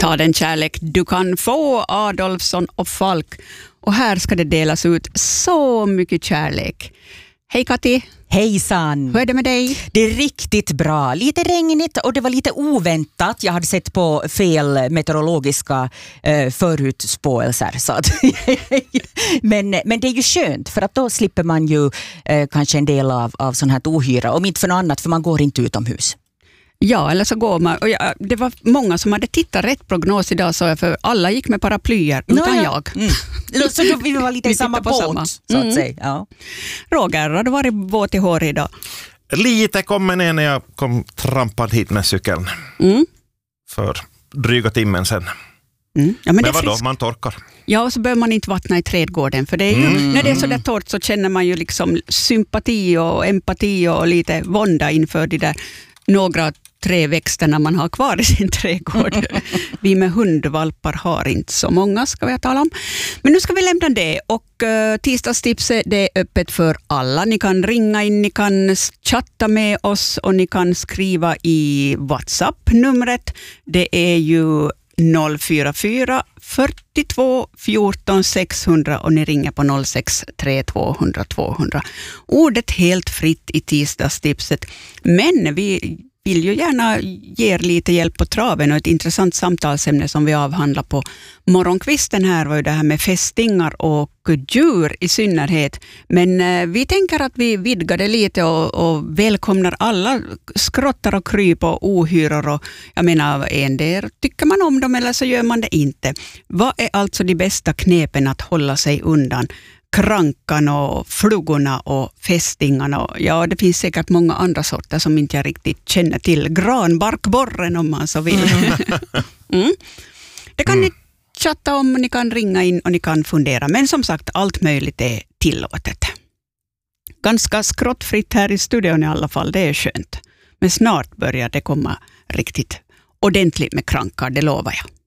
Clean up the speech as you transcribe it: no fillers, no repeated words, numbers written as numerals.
Ta den kärlek du kan få, Adolfsson och Falk. Och här ska det delas ut så mycket kärlek. Hej Kati. Hejsan! Hur är det med dig? Det är riktigt bra. Lite regnigt och det var lite oväntat. Jag hade sett på fel meteorologiska förutspåelser. Så att men det är ju skönt för att då slipper man ju kanske en del av sån här ohyra. Om inte för något annat, för man går inte utomhus. Ja, eller så går man. Och det var många som hade tittat rätt prognos idag, så jag, för alla gick med paraplyer utan jag. Så då vill vi vara lite i samma båt, så att säga. Ja. Roger, har du varit våt i hår idag? Lite kom ner när jag kom trampad hit med cykeln. För dryga timmen sedan. Ja, men vadå, man torkar. Ja, och så behöver man inte vattna i trädgården. För det är ju, när det är så där torrt så känner man ju liksom sympati och empati och lite vånda inför de där några träväxterna man har kvar i sin trädgård. Vi med hundvalpar har inte så många, ska vi tala om. Men nu ska vi lämna det, och tisdagstipset, det är öppet för alla. Ni kan ringa in, ni kan chatta med oss och ni kan skriva i WhatsApp-numret. Det är ju 044 42 14 600 och ni ringer på 063 200 200. Ordet helt fritt i tisdagstipset. Men vi vill ju gärna ge er lite hjälp på traven, och ett intressant samtalsämne som vi avhandlar på morgonkvisten här var ju det här med fästingar och djur i synnerhet. Men vi tänker att vi vidgar det lite och välkomnar alla skrottar och kryp och ohyror. Och jag menar, en del tycker man om dem eller så gör man det inte. Vad är alltså de bästa knepen att hålla sig undan krankan och flugorna och fästingarna? Ja, det finns säkert många andra sorter som inte jag riktigt känner till. Granbarkborren om man så vill. Det kan ni chatta om, ni kan ringa in och ni kan fundera. Men som sagt, allt möjligt är tillåtet. Ganska skrottfritt här i studion i alla fall, det är skönt. Men snart börjar det komma riktigt ordentligt med krankar, det lovar jag.